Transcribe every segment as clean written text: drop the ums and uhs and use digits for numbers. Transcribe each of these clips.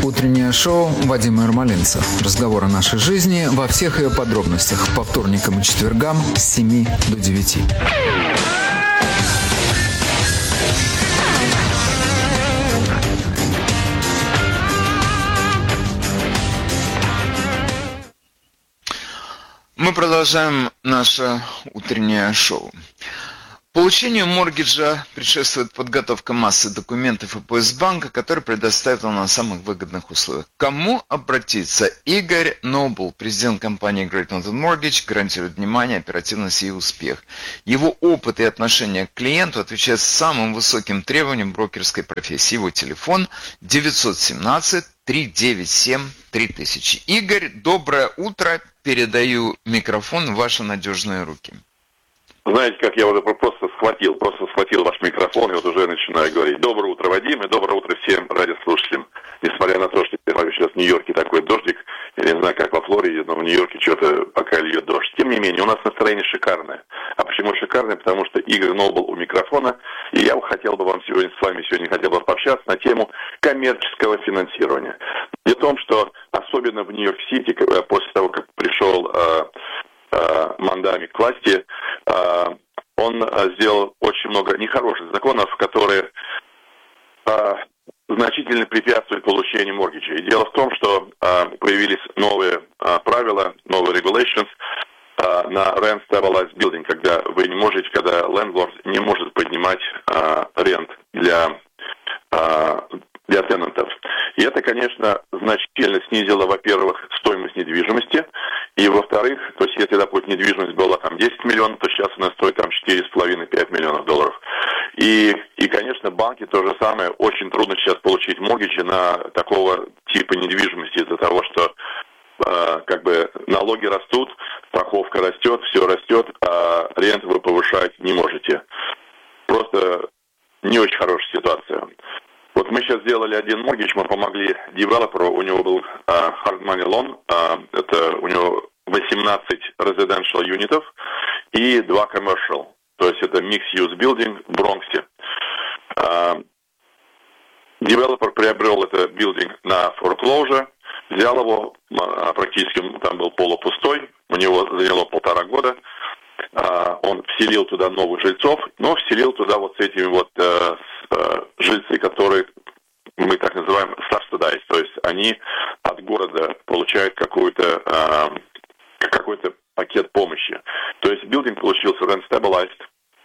Утреннее шоу Вадима Ермолинца. Разговор о нашей жизни во всех ее подробностях. По вторникам и четвергам с 7 до 9. Мы продолжаем наше утреннее шоу. Получению моргиджа предшествует подготовка массы документов и поиск банка, который предоставит вам на самых выгодных условиях. К кому обратиться? Игорь Нобл, президент компании Great Northern Mortgage, гарантирует внимание, оперативность и успех. Его опыт и отношение к клиенту отвечает самым высоким требованиям брокерской профессии. Его телефон 917-397-3000. Игорь, доброе утро. Передаю микрофон в ваши надежные руки. Знаете, как я уже просто схватил ваш микрофон и вот уже начинаю говорить. Доброе утро, Вадим, и доброе утро всем радиослушателям. Несмотря на то, что сейчас в Нью-Йорке такой дождик, я не знаю, как во Флориде, но в Нью-Йорке что-то пока льет дождь. Тем не менее, у нас настроение шикарное. А почему шикарное? Потому что Игорь Нобл у микрофона, и я хотел бы с вами хотел бы пообщаться на тему коммерческого финансирования. Дело в том, что особенно в Нью-Йорк-Сити, после того, как пришел Мандами к власти, он сделал очень много нехороших законов, которые значительно препятствуют получению моргиджа. И дело в том, что появились новые правила, новые regulations на rent stabilized building, когда landlord не может поднимать рент для тенантов. И это, конечно, значительно снизило, во-первых, стоимость недвижимости, и, во-вторых, то есть, если, допустим, недвижимость была 10 миллионов, то сейчас она стоит 4,5-5 миллионов долларов. И, конечно, банки то же самое, очень трудно сейчас получить моргиджи на такого типа недвижимости из-за того, что налоги растут, страховка растет, все растет, а рент вы повышать не можете. Просто не очень хорошая ситуация. Вот мы сейчас сделали один моргидж, мы помогли девелоперу, у него был hard money loan, это у него 18 residential юнитов и 2 commercial, то есть это mixed-use building в Бронксе. Девелопер приобрел это building на foreclosure, взял его, практически там был полупустой, у него заняло 1,5 года. Он вселил туда новых жильцов, но вселил туда вот с этими жильцы, которые мы так называем subsidized, то есть они от города получают какой-то пакет помощи. То есть билдинг получился rent stabilized,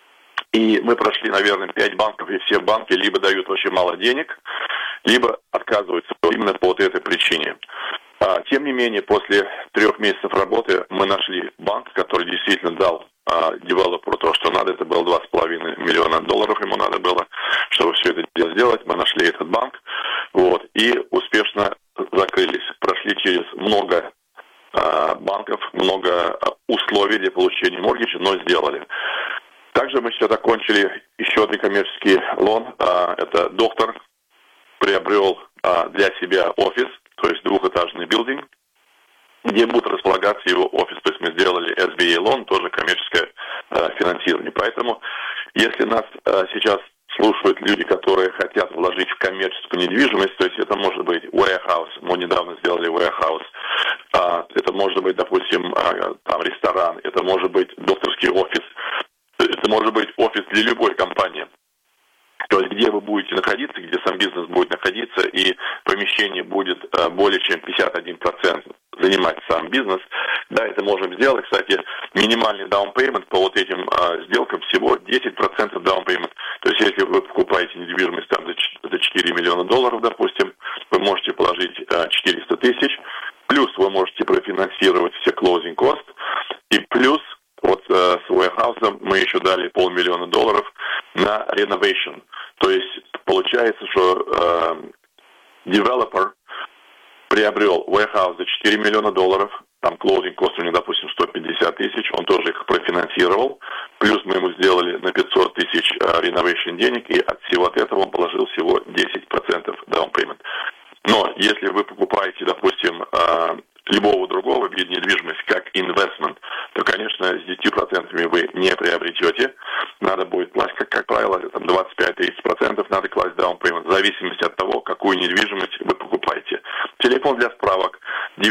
и мы прошли, наверное, 5 банков, и все банки либо дают очень мало денег, либо отказываются именно по вот этой причине. Тем не менее, после 3 месяцев работы мы нашли банк, который действительно дал девелоперу то, что надо. Это было 2,5 миллиона долларов ему надо было, чтобы все это дело сделать. Мы нашли этот банк, и успешно закрылись. Прошли через много банков, много условий для получения моргиджа, но сделали. Также мы сейчас закончили еще один коммерческий лон. Это доктор приобрел для себя офис, то есть 2-этажный билдинг, где будет располагаться его офис. То есть мы сделали SBA loan, тоже коммерческое финансирование. Поэтому, если нас сейчас слушают люди, которые хотят вложить в коммерческую недвижимость, то есть это может быть warehouse, мы недавно сделали warehouse, это может быть, допустим, там ресторан, это может быть докторский офис, это может быть офис для любой компании. То есть где вы будете находиться, где сам бизнес будет находиться, и помещение будет более чем 51% занимать сам бизнес. Да, это можем сделать. Кстати, минимальный down payment по вот этим сделкам всего 10% down payment. То есть если вы покупаете недвижимость там за 4 миллиона долларов, допустим, вы можете положить 400 тысяч, плюс вы можете профинансировать все closing cost, и плюс вот с warehouse мы еще дали $500 000 на renovation. То есть получается, что девелопер приобрел warehouse за $4 миллиона, там closing cost у него, допустим, 150 тысяч, он тоже их профинансировал, плюс мы ему сделали на 500 тысяч renovation денег, и от всего от этого он положил всего 10% down payment. Но если вы покупаете, допустим, любого другого вида недвижимости, как investment, то, конечно, с 10% вы не приобретете. Надо будет класть, как правило, там 25-30% надо класть down payment, в зависимости от того, какую недвижимость вы покупаете. Телефон для справок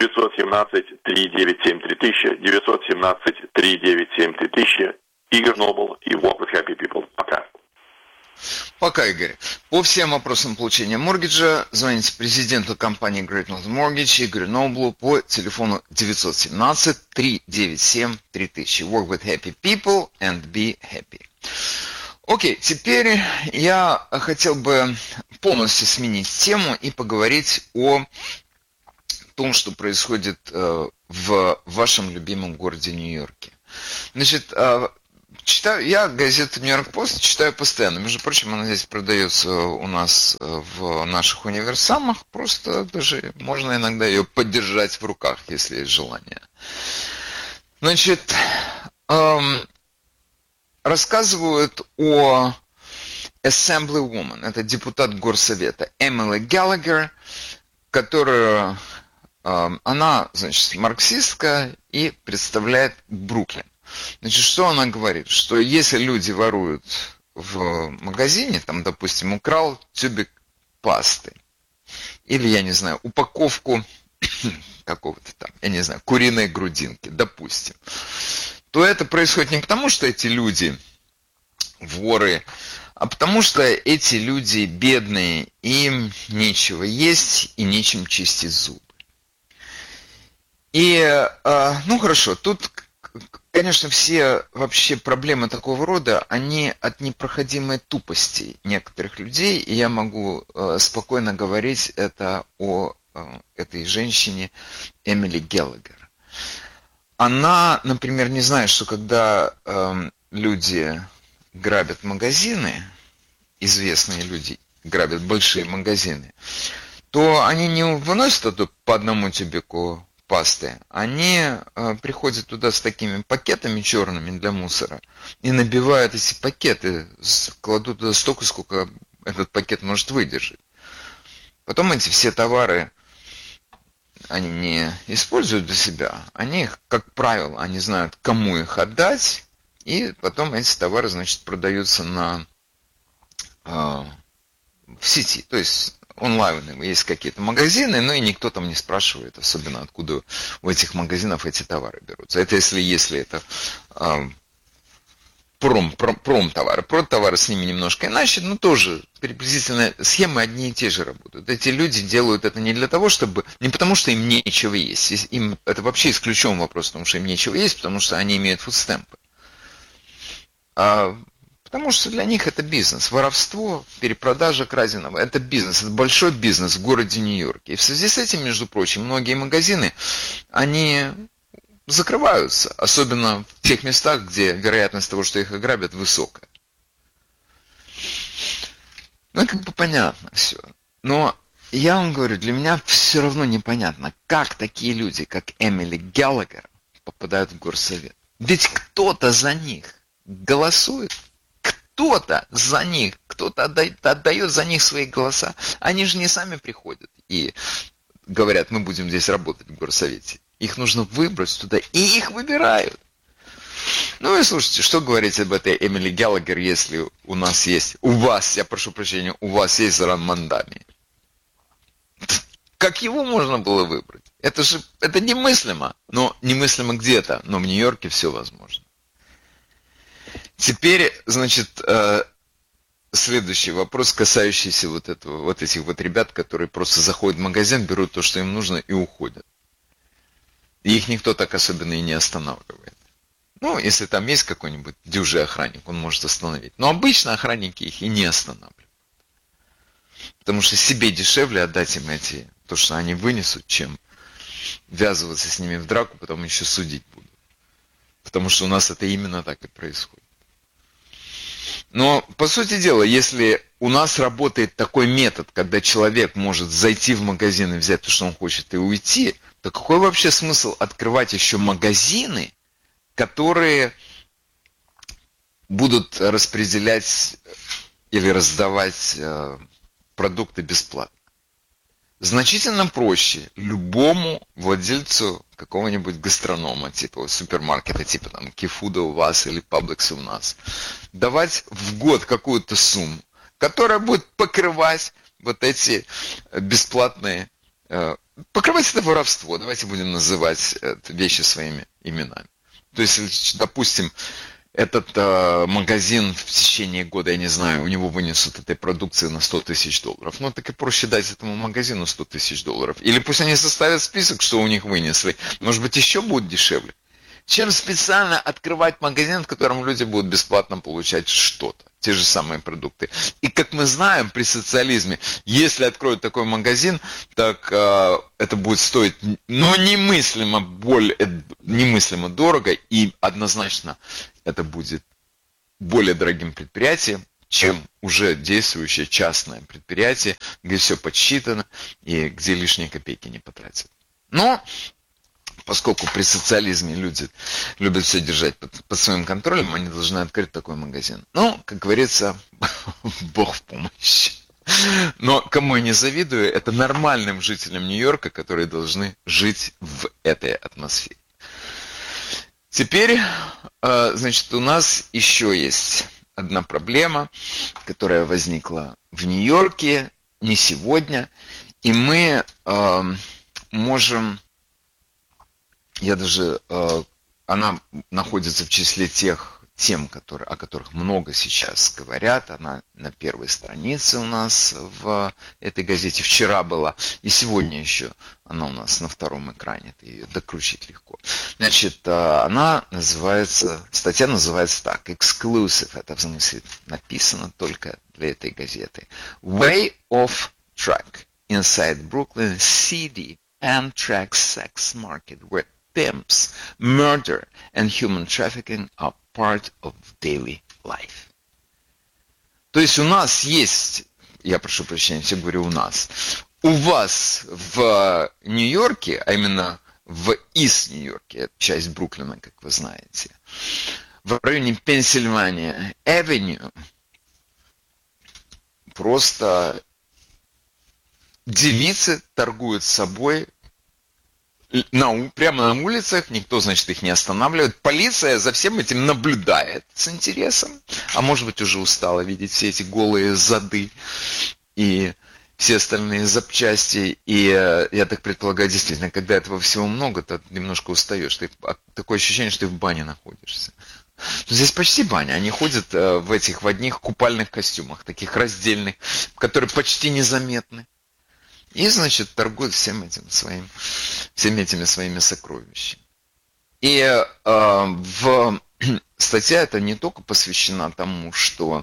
917-397-3000, 917-397-3000. Игорь Нобл и Walk with Happy People. Пока. Пока, Игорь. По всем вопросам получения моргиджа звоните президенту компании Great Northern Mortgage Игорю Ноблу по телефону 917-397-3000. Work with happy people and be happy. Окей, теперь я хотел бы полностью сменить тему и поговорить о том, что происходит в вашем любимом городе Нью-Йорке. Значит, я газету «Нью-Йорк Пост» читаю постоянно. Между прочим, она здесь продается у нас в наших универсамах. Просто даже можно иногда ее поддержать в руках, если есть желание. Значит, рассказывают о Assemblywoman. Это депутат Горсовета Эмили Галлагер, которая, она, значит, марксистка и представляет Бруклин. Значит, что она говорит? Что если люди воруют в магазине, там, допустим, украл тюбик пасты, или, я не знаю, упаковку какого-то там, я не знаю, куриной грудинки, допустим, то это происходит не потому, что эти люди воры, а потому что эти люди бедные, им нечего есть и нечем чистить зубы. И, ну хорошо, тут, конечно, все вообще проблемы такого рода, они от непроходимой тупости некоторых людей, и я могу спокойно говорить это о этой женщине Эмили Галлагер. Она, например, не знает, что когда люди грабят магазины, известные люди грабят большие магазины, то они не выносят оттуда по одному тюбику пасты, они приходят туда с такими пакетами черными для мусора и набивают эти пакеты, кладут туда столько, сколько этот пакет может выдержать. Потом эти все товары они не используют для себя, они их, как правило, они знают, кому их отдать, и потом эти товары, значит, продаются в сети, то есть онлайн есть какие-то магазины, но и никто там не спрашивает, особенно откуда у этих магазинов эти товары берутся. Это если это промтовары. Продтовары с ними немножко иначе, но тоже приблизительно схемы одни и те же работают. Эти люди делают это не для того, чтобы, не потому что им нечего есть. Им это вообще исключен вопрос, потому что им нечего есть, потому что они имеют фудстемпы. Потому что для них это бизнес. Воровство, перепродажа краденого – это бизнес. Это большой бизнес в городе Нью-Йорке. И в связи с этим, между прочим, многие магазины, они закрываются. Особенно в тех местах, где вероятность того, что их ограбят, высокая. Ну, как бы понятно все. Но я вам говорю, для меня все равно непонятно, как такие люди, как Эмили Галлагер, попадают в горсовет. Ведь кто-то за них голосует. Кто-то за них, кто-то отдает за них свои голоса. Они же не сами приходят и говорят, мы будем здесь работать в горсовете. Их нужно выбрать туда, и их выбирают. Ну и слушайте, что говорить об этой Эмили Галлагер, если у вас есть Заран Мандами. Как его можно было выбрать? Это немыслимо. Но немыслимо где-то, но в Нью-Йорке все возможно. Теперь, значит, следующий вопрос, касающийся вот этих ребят, которые просто заходят в магазин, берут то, что им нужно, и уходят. И их никто так особенно и не останавливает. Ну, если там есть какой-нибудь дюжий охранник, он может остановить. Но обычно охранники их и не останавливают. Потому что себе дешевле отдать им то, что они вынесут, чем ввязываться с ними в драку, потом еще судить будут. Потому что у нас это именно так и происходит. Но, по сути дела, если у нас работает такой метод, когда человек может зайти в магазин и взять то, что он хочет, и уйти, то какой вообще смысл открывать еще магазины, которые будут распределять или раздавать продукты бесплатно? Значительно проще любому владельцу какого-нибудь гастронома, типа супермаркета, типа там Кифуда у вас или Publix у нас, давать в год какую-то сумму, которая будет покрывать вот эти бесплатные покрывать это воровство. Давайте будем называть вещи своими именами. То есть, допустим, этот магазин в течение года, я не знаю, у него вынесут этой продукции на $100 тысяч. Ну, так и проще дать этому магазину $100 тысяч. Или пусть они составят список, что у них вынесли. Может быть, еще будет дешевле. Чем специально открывать магазин, в котором люди будут бесплатно получать что-то, те же самые продукты. И как мы знаем, при социализме, если откроют такой магазин, так это будет стоить, немыслимо дорого, и однозначно это будет более дорогим предприятием, чем уже действующее частное предприятие, где все подсчитано и где лишние копейки не потратят. Но поскольку при социализме люди любят все держать под своим контролем, они должны открыть такой магазин. Ну, как говорится, Бог в помощь. Но кому я не завидую, это нормальным жителям Нью-Йорка, которые должны жить в этой атмосфере. Теперь, значит, у нас еще есть одна проблема, которая возникла в Нью-Йорке не сегодня, и мы можем... она находится в числе тех тем, о которых много сейчас говорят. Она на первой странице у нас в этой газете. Вчера была, и сегодня еще она у нас на втором экране. Это ее докрутить легко. Значит, статья называется так. Exclusive. Это в смысле написано только для этой газеты. Way off track. Inside Brooklyn seedy Amtrak sex market where pimps, murder and human trafficking are part of daily life. То есть у нас есть, я прошу прощения, все говорю у нас, у вас в Нью-Йорке, а именно в Ист-Нью-Йорке, часть Бруклина, как вы знаете, в районе Пенсильвания Авеню, просто девицы торгуют собой прямо на улицах, никто, значит, их не останавливает. Полиция за всем этим наблюдает с интересом, а может быть уже устала видеть все эти голые зады и все остальные запчасти. И я так предполагаю, действительно, когда этого всего много, то немножко устаешь. Такое ощущение, что ты в бане находишься. Здесь почти баня. Они ходят в одних купальных костюмах, таких раздельных, которые почти незаметны. И, значит, торгуют всеми этими своими сокровищами. И статья эта не только посвящена тому, что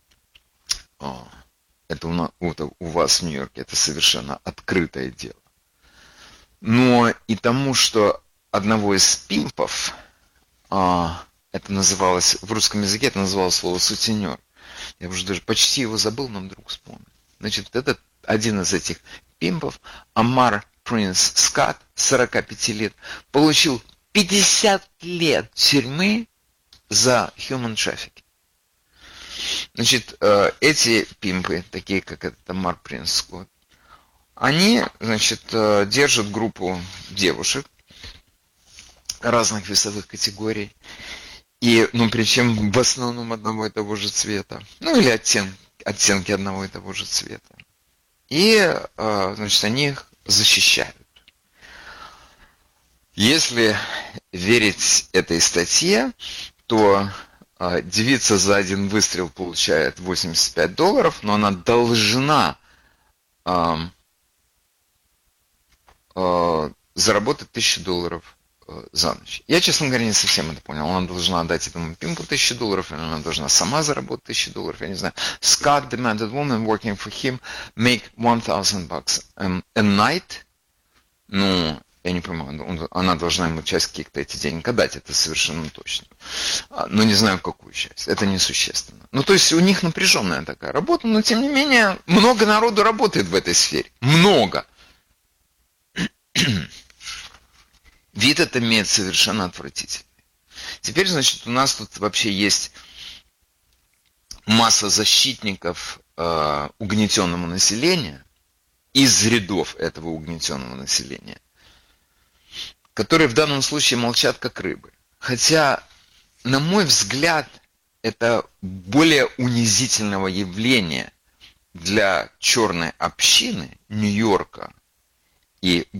это у вас в Нью-Йорке, это совершенно открытое дело, но и тому, что одного из пимпов, это называлось, в русском языке это называлось слово сутенер. Я уже даже почти его забыл, но вдруг вспомнил. Значит, этот один из этих пимпов, Амар Принц Скотт, 45 лет, получил 50 лет тюрьмы за human trafficking. Значит, эти пимпы, такие как этот Амар Принц Скотт, они, значит, держат группу девушек разных весовых категорий, и, причем в основном одного и того же цвета, или оттенки одного и того же цвета. И, значит, они их защищают. Если верить этой статье, то девица за один выстрел получает $85, но она должна заработать $1000 за ночь. Я, честно говоря, не совсем это понял. Она должна отдать этому пимпу $1000, или она должна сама заработать $1000, я не знаю. Scott demanded woman working for him make $1000 a night. Я не понимаю, она должна ему часть каких-то этих денег отдать, это совершенно точно. Но не знаю, какую часть. Это несущественно. То есть у них напряженная такая работа, но тем не менее много народу работает в этой сфере. Много. Вид это имеет совершенно отвратительный. Теперь, значит, у нас тут вообще есть масса защитников угнетенного населения, из рядов этого угнетенного населения, которые в данном случае молчат как рыбы. Хотя, на мой взгляд, это более унизительного явления для черной общины Нью-Йорка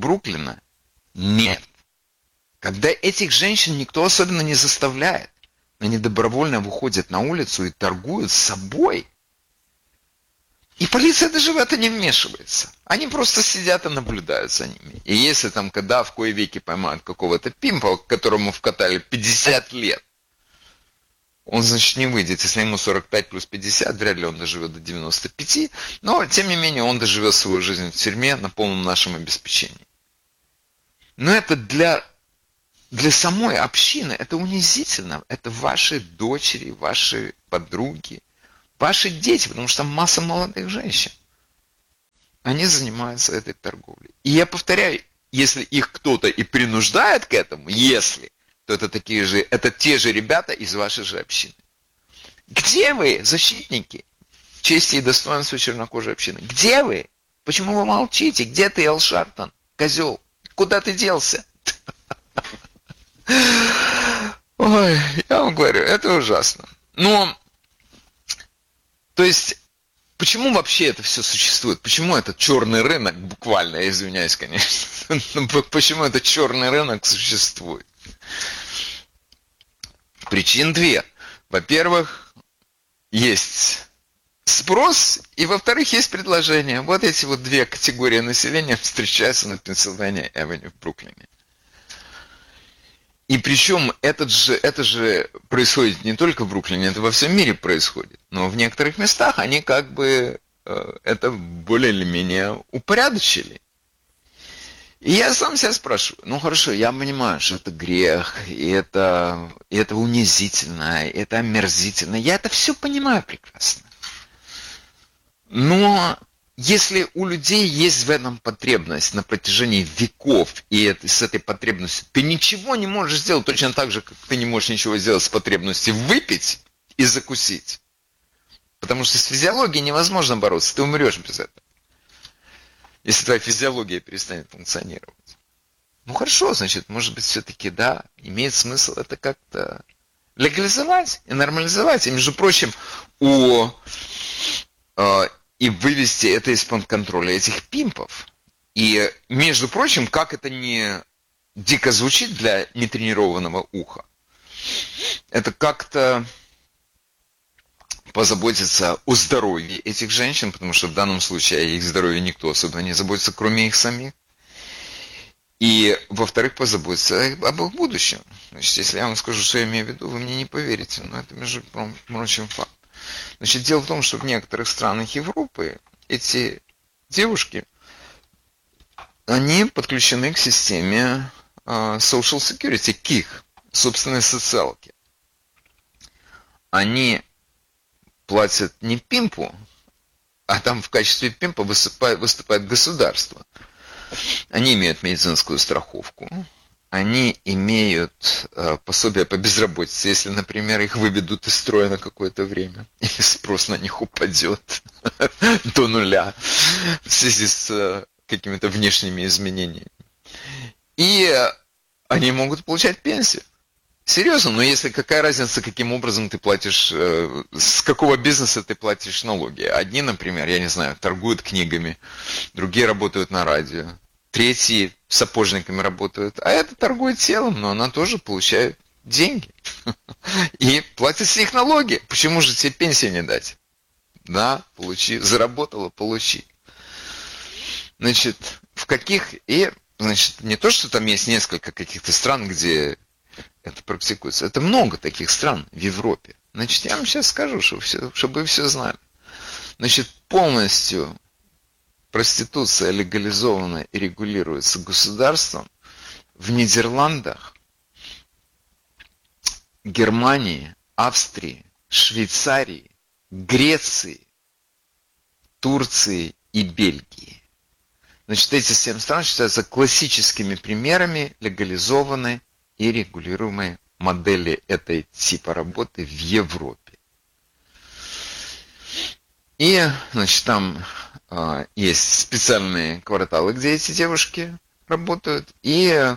Бруклина нет. Когда этих женщин никто особенно не заставляет, они добровольно выходят на улицу и торгуют собой. И полиция даже в это не вмешивается. Они просто сидят и наблюдают за ними. И если там, когда в кои веки поймают какого-то пимпа, которому вкатали 50 лет, он, значит, не выйдет. Если ему 45 плюс 50, вряд ли он доживет до 95. Но, тем не менее, он доживет свою жизнь в тюрьме на полном нашем обеспечении. Но это для самой общины, это унизительно. Это ваши дочери, ваши подруги, ваши дети, потому что там масса молодых женщин. Они занимаются этой торговлей. И я повторяю, если их кто-то и принуждает к этому, то это те же ребята из вашей же общины. Где вы, защитники чести и достоинства чернокожей общины? Где вы? Почему вы молчите? Где ты, Эл Шартон, козел? Куда ты делся? Ой, я вам говорю, это ужасно. Но, то есть, почему вообще это все существует? Почему этот черный рынок, буквально, я извиняюсь, конечно, почему этот черный рынок существует? Причин две. Во-первых, есть спрос, и во-вторых, есть предложение. Вот эти вот две категории населения встречаются на Пенсильвания-авеню в Бруклине. И причем это же происходит не только в Бруклине, это во всем мире происходит. Но в некоторых местах они как бы это более или менее упорядочили. И я сам себя спрашиваю, ну хорошо, я понимаю, что это грех, и это унизительно, и это омерзительно. Я это все понимаю прекрасно. Но если у людей есть в этом потребность на протяжении веков, и с этой потребностью ты ничего не можешь сделать, точно так же, как ты не можешь ничего сделать с потребностью выпить и закусить. Потому что с физиологией невозможно бороться, ты умрешь без этого. Если твоя физиология перестанет функционировать. Ну хорошо, значит, может быть, все-таки, да, имеет смысл это как-то легализовать и нормализовать. И, между прочим, и вывести это из-под контроля этих пимпов. И, между прочим, как это не дико звучит для нетренированного уха, это как-то позаботиться о здоровье этих женщин, потому что в данном случае о их здоровье никто особо не заботится, кроме их самих. И, во-вторых, позаботиться об их будущем. Значит, если я вам скажу, что я имею в виду, вы мне не поверите, но это, между прочим, факт. Значит, дело в том, что в некоторых странах Европы эти девушки, они подключены к системе Social Security, к их собственной социалке. Они платят не пимпу, а там в качестве пимпа выступает государство. Они имеют медицинскую страховку, они имеют пособие по безработице, если, например, их выведут из строя на какое-то время, и спрос на них упадет до нуля в связи с какими-то внешними изменениями. И они могут получать пенсию. Серьезно, но если какая разница, каким образом ты платишь, с какого бизнеса ты платишь налоги? Одни, например, я не знаю, торгуют книгами, другие работают на радио, третьи сапожниками работают, а это торгует телом, но она тоже получает деньги и платит с них налоги. Почему же тебе пенсии не дать? Да, получи, заработала, получи. Значит, в каких, и, значит, не то, что там есть несколько каких-то стран, где это практикуется. Это много таких стран в Европе. Значит, я вам сейчас скажу, чтобы вы все знали. Значит, полностью проституция легализована и регулируется государством в Нидерландах, Германии, Австрии, Швейцарии, Греции, Турции и Бельгии. Значит, эти 7 стран считаются классическими примерами легализованной и регулируемой модели этой типа работы в Европе. И, значит, там есть специальные кварталы, где эти девушки работают, и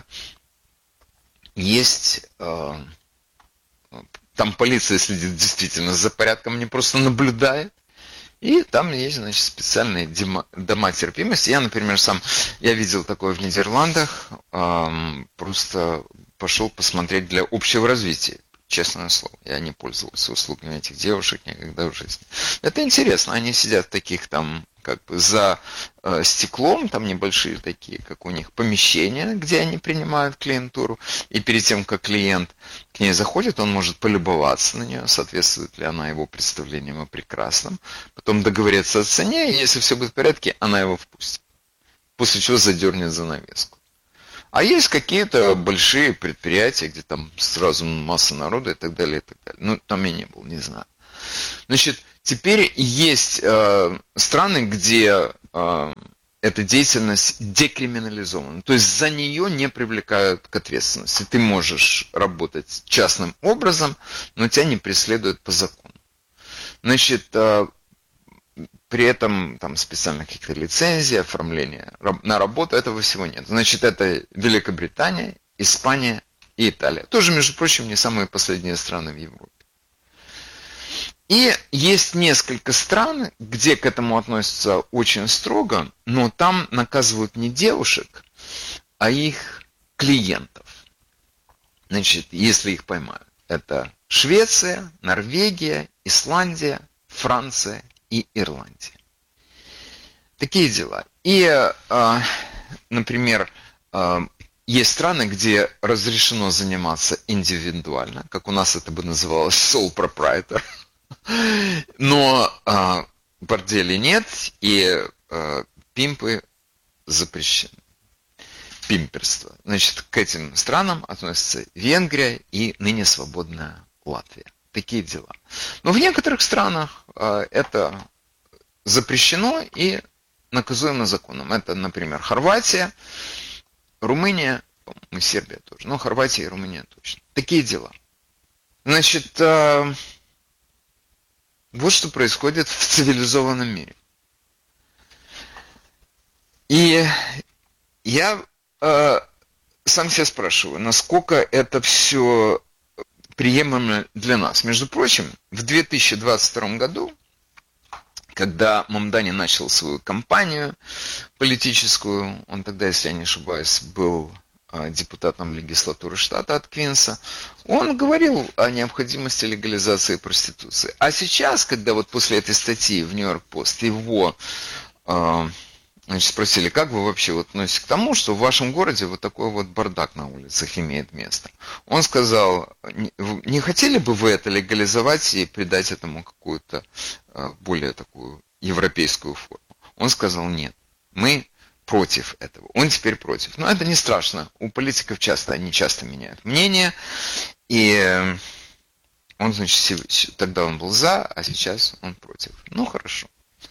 есть там полиция следит действительно за порядком, не просто наблюдает, И там есть, значит, специальные дома терпимости. Я, например, я видел такое в Нидерландах, просто пошел посмотреть для общего развития. Честное слово, я не пользовался услугами этих девушек никогда в жизни. Это интересно, они сидят в таких там, как бы за стеклом, там небольшие такие, как у них, помещения, где они принимают клиентуру, и перед тем, как клиент к ней заходит, он может полюбоваться на нее, соответствует ли она его представлениям о прекрасном, потом договориться о цене, и если все будет в порядке, она его впустит, после чего задернет занавеску. А есть какие-то большие предприятия, где там сразу масса народа и так далее, и так далее. Ну, там я не был, не знаю. Значит, теперь есть страны, где эта деятельность декриминализована. То есть за нее не привлекают к ответственности. Ты можешь работать частным образом, но тебя не преследуют по закону. Значит, при этом там специальных каких-то лицензий, оформления на работу, этого всего нет. Значит, это Великобритания, Испания и Италия. Тоже, между прочим, не самые последние страны в Европе. И есть несколько стран, где к этому относятся очень строго, но там наказывают не девушек, а их клиентов. Значит, если их поймают. Это Швеция, Норвегия, Исландия, Франция и Ирландия. Такие дела. И, например, есть страны, где разрешено заниматься индивидуально, как у нас это бы называлось sole proprietor, но борделей нет, и пимпы запрещены. Пимперство. Значит, к этим странам относятся Венгрия и ныне свободная Латвия. Такие дела. Но в некоторых странах это запрещено и наказуемо законом. Это, например, Хорватия, Румыния, и Сербия тоже. Но Хорватия и Румыния точно. Такие дела. Значит, вот что происходит в цивилизованном мире. И я сам себя спрашиваю, насколько это все приемлемо для нас. Между прочим, в 2022 году, когда Мамдани начал свою кампанию политическую, он тогда, если я не ошибаюсь, был депутатом легислатуры штата от Квинса, он говорил о необходимости легализации проституции. А сейчас, когда вот после этой статьи в Нью-Йорк Пост его спросили, как вы вообще относитесь к тому, что в вашем городе вот такой вот бардак на улицах имеет место. Он сказал, не хотели бы вы это легализовать и придать этому какую-то более такую европейскую форму? Он сказал, нет, мы против этого. Он теперь против. Но это не страшно. У политиков они часто меняют мнение. И он, значит, тогда он был за, а сейчас он против. Ну, хорошо.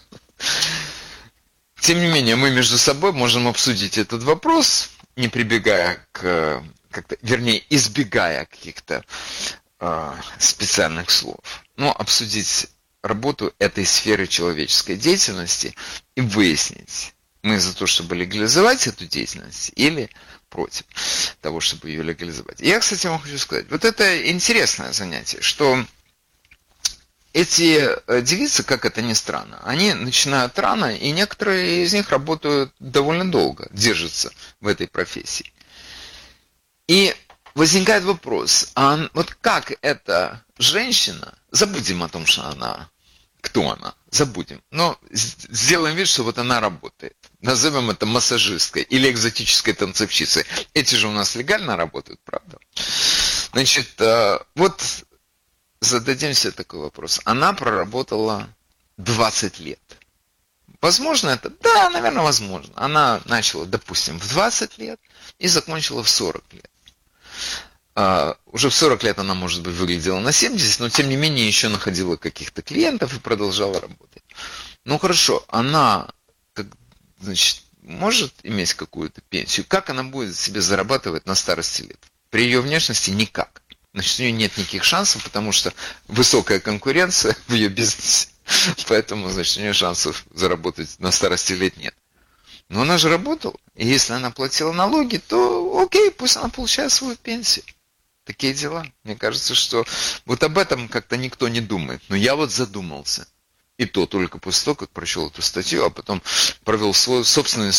Тем не менее, мы между собой можем обсудить этот вопрос, не прибегая вернее, избегая каких-то специальных слов. Но обсудить работу этой сферы человеческой деятельности и выяснить, мы за то, чтобы легализовать эту деятельность или против того, чтобы ее легализовать. Я, кстати, вам хочу сказать, вот это интересное занятие, что эти девицы, как это ни странно, они начинают рано, и некоторые из них работают довольно долго, держатся в этой профессии. И возникает вопрос, а вот как эта женщина, забудем о том, что она, кто она, забудем, но сделаем вид, что вот она работает. Назовем это массажисткой или экзотической танцовщицей. Эти же у нас легально работают, правда? Значит, вот зададим себе такой вопрос. Она проработала 20 лет. Возможно это? Да, наверное, возможно. Она начала, допустим, в 20 лет и закончила в 40 лет. Уже в 40 лет она, может быть, выглядела на 70, но тем не менее еще находила каких-то клиентов и продолжала работать. Ну хорошо, она, значит, может иметь какую-то пенсию. Как она будет себе зарабатывать на старости лет? При ее внешности никак. Значит, у нее нет никаких шансов, потому что высокая конкуренция в ее бизнесе. Поэтому, значит, у нее шансов заработать на старости лет нет. Но она же работала. И если она платила налоги, то окей, пусть она получает свою пенсию. Такие дела. Мне кажется, что вот об этом как-то никто не думает. Но я вот задумался. И то только после того, как прочел эту статью, а потом провел свой собственный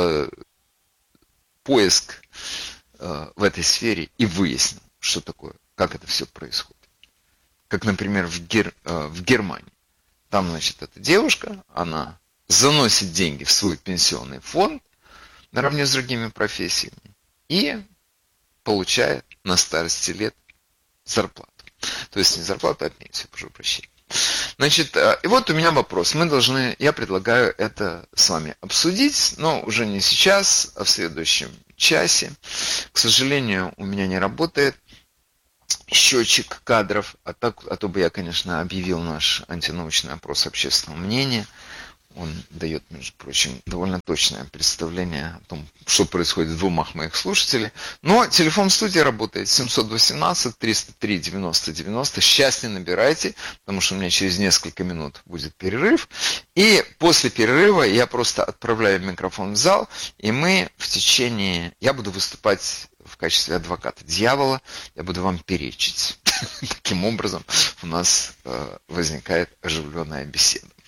поиск в этой сфере и выяснил, что такое, как это все происходит. Как, например, в Германии. Там, значит, эта девушка, она заносит деньги в свой пенсионный фонд наравне с другими профессиями и получает на старости лет зарплату. То есть не зарплату, а пенсию, прошу прощения. Значит, и вот у меня вопрос. Я предлагаю это с вами обсудить, но уже не сейчас, а в следующем часе. К сожалению, у меня не работает счетчик кадров, а то бы я, конечно, объявил наш антинаучный опрос общественного мнения. Он дает, между прочим, довольно точное представление о том, что происходит в умах моих слушателей. Но телефон в студии работает 718-303-90-90. Сейчас не набирайте, потому что у меня через несколько минут будет перерыв. И после перерыва я просто отправляю микрофон в зал, и я буду выступать в качестве адвоката дьявола, я буду вам перечить. Таким образом у нас возникает оживленная беседа.